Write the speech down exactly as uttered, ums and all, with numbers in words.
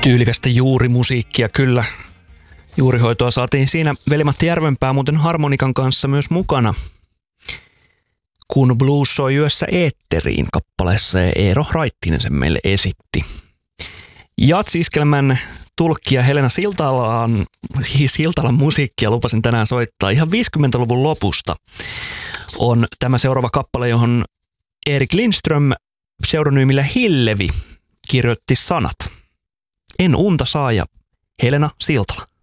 Tyylikästä juurimusiikkia, kyllä. Juurihoitoa saatiin siinä Veli-Matti Järvenpää muuten harmonikan kanssa myös mukana, kun blues soi yössä eetteriin kappaleessa ja Eero Raittinen sen meille esitti. Jatsi-iskelmän tulkkija Helena Siltalan, Siltalan musiikkia lupasin tänään soittaa ihan viisikymmentäluvun lopusta. On tämä seuraava kappale, johon Erik Lindström pseudonyymillä Hillevi kirjoitti sanat. En unta saa ja Helena Siltala.